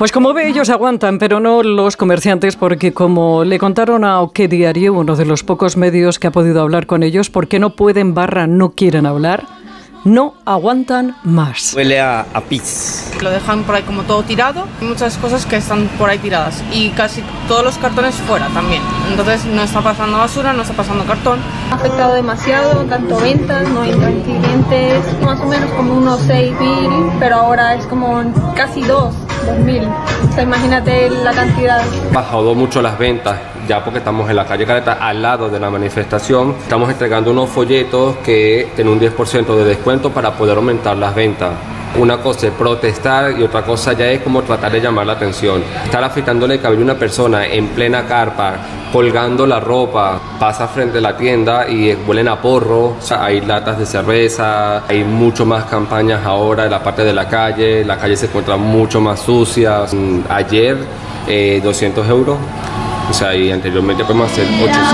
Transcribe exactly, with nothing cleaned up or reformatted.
Pues como ve, ellos aguantan, pero no los comerciantes, porque como le contaron a O Qué Diario, uno de los pocos medios que ha podido hablar con ellos, porque no pueden barra no quieren hablar, no aguantan más. Huele a, a pis. Lo dejan por ahí como todo tirado, muchas cosas que están por ahí tiradas y casi todos los cartones fuera también. Entonces no está pasando basura, no está pasando cartón. Ha afectado demasiado, tanto ventas, no entran clientes, más o menos como unos seis mil, pero ahora es como casi dos, dos mil. O sea, imagínate la cantidad. Bajado mucho las ventas, ya porque estamos en la calle Caleta, al lado de la manifestación. Estamos entregando unos folletos que tienen un diez por ciento de descuento para poder aumentar las ventas. Una cosa es protestar y otra cosa ya es como tratar de llamar la atención. Estar afeitándole el cabello a una persona en plena carpa, colgando la ropa, pasa frente a la tienda y huelen a porro. O sea, hay latas de cerveza, hay mucho más campañas ahora en la parte de la calle. La calle se encuentra mucho más sucia. Ayer, eh, doscientos euros. O sea, y anteriormente podemos hacer ochocientos.